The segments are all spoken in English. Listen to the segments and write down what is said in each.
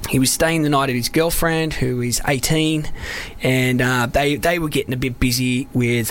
he was staying the night at his girlfriend, who is 18, and they were getting a bit busy with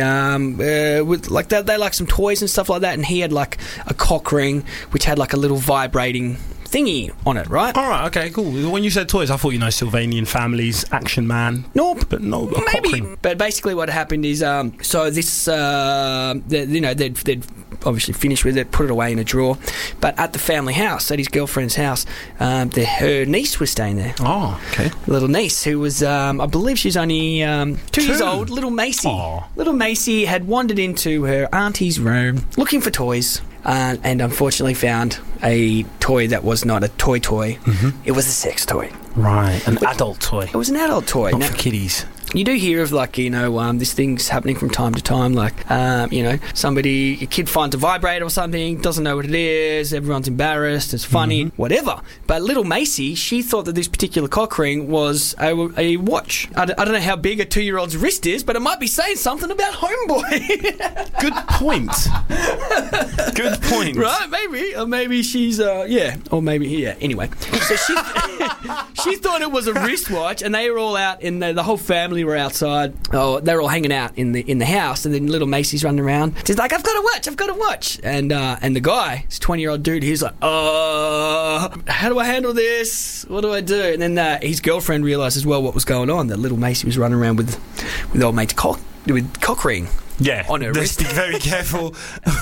they like some toys and stuff like that, and he had like a cock ring which had like a little vibrating thingy on it, right? All right, okay, cool. When you said toys, I thought, Sylvanian Families, Action Man. No, but no, a cock ring. But basically what happened is, so this, they'd obviously finished with it, put it away in a drawer, but at the family house, at his girlfriend's house, her niece was staying there. Oh, okay. Little niece, who was, I believe she's only 2 years old, little Macy. Aww. Little Macy had wandered into her auntie's room looking for toys. And unfortunately found a toy that was not a toy. Mm-hmm. It was a sex toy. Right, an adult toy. It was an adult toy. Not for kiddies. You do hear of, like, this thing's happening from time to time, like, a kid finds a vibrator or something, doesn't know what it is, everyone's embarrassed, it's funny, whatever. But little Macy, she thought that this particular cock ring was a watch. I don't know how big a 2-year-old's wrist is, but it might be saying something about Homeboy. Good point. Good point. Right, maybe. Or maybe she's, Or maybe, yeah. Anyway. So she thought it was a wristwatch, and they were all out in the whole family were outside. Oh, they were all hanging out in the house, and then little Macy's running around. She's like, I've got a watch. And the guy, this 20-year-old dude, he's like, how do I handle this? What do I do? And then his girlfriend realised as well what was going on, that little Macy was running around with old mate's cock ring. Yeah, on her wrist. Be very careful.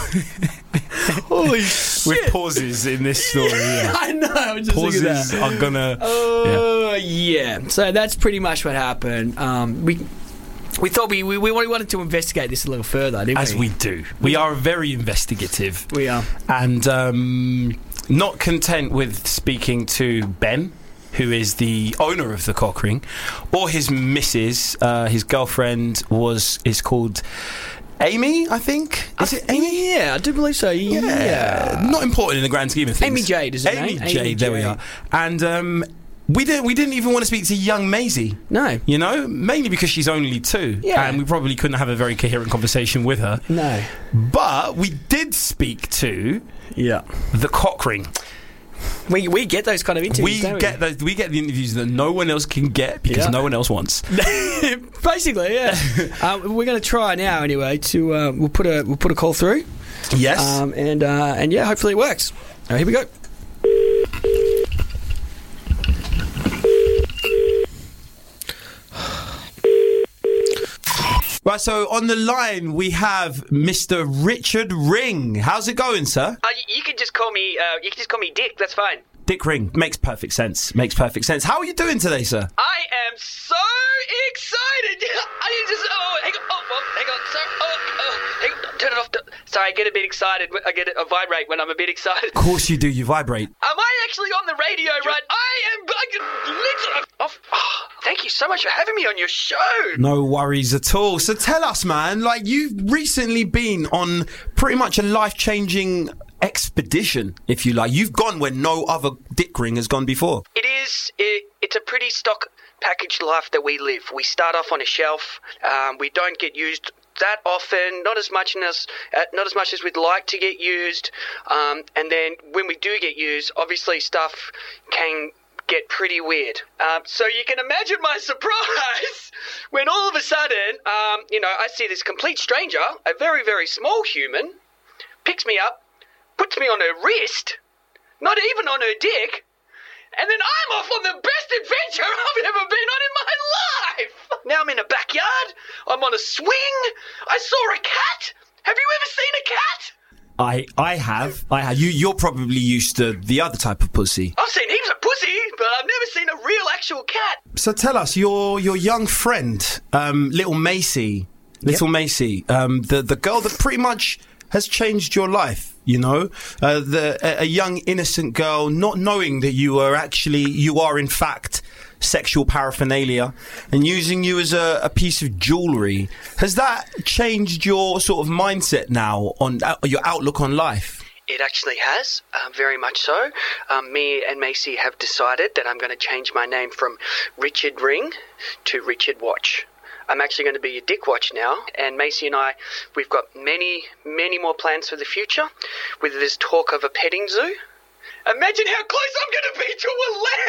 Holy shit. With pauses in this story. Yeah. I know. I'm just pauses thinking that. are gonna. Yeah. So that's pretty much what happened. We thought we wanted to investigate this a little further, didn't we? As we do. We are very investigative. We are. And not content with speaking to Ben, who is the owner of the cock ring, or his missus, his girlfriend is called Amy, I think. Is it Amy? Yeah, I do believe so. Yeah. Not important in the grand scheme of things. Amy Jade, isn't it? Amy Jade, there we are. And we didn't even want to speak to young Maisie. No. Mainly because she's only 2. Yeah. And we probably couldn't have a very coherent conversation with her. No. But we did speak to the cock ring. We get those kind of interviews, don't we? We get the interviews that no one else can get because no one else wants. Basically, yeah. We're going to try now anyway. We'll put a call through. Yes. And hopefully it works. All right, here we go. Right, so on the line we have Mr. Richard Ring. How's it going, sir? You can just call me. Dick. That's fine. Dick Ring. Makes perfect sense. How are you doing today, sir? I am so excited. Hang on. Sorry. Turn it off. Sorry, I get a bit excited. I get a vibrate when I'm a bit excited. Of course you do. You vibrate. Am I actually on the radio, right? I literally off. Oh, thank you so much for having me on your show. No worries at all. So tell us, man, like, you've recently been on pretty much a life-changing expedition, if you like. You've gone where no other Dick Ring has gone before. It's a pretty stock packaged life that we live. We start off on a shelf. We don't get used that often, not as much as we'd like to get used. And then when we do get used, obviously stuff can get pretty weird. So you can imagine my surprise when all of a sudden, I see this complete stranger, a very, very small human, picks me up, puts me on her wrist, not even on her dick, and then I'm off on the best adventure I've ever been on in my life. Now I'm in a backyard. I'm on a swing. I saw a cat. Have you ever seen a cat? I have. You're probably used to the other type of pussy. I've seen heaps of pussy, but I've never seen a real actual cat. So tell us, your young friend, little Macy, the girl that pretty much has changed your life. A young innocent girl, not knowing that you are in fact sexual paraphernalia, and using you as a piece of jewellery. Has that changed your sort of mindset now on your outlook on life? It actually has, very much so. Me and Macy have decided that I'm going to change my name from Richard Ring to Richard Watch. I'm actually going to be a Dick Watch now, and Macy and I, we've got many, many more plans for the future, with this talk of a petting zoo. Imagine how close I'm going to be to a lamb!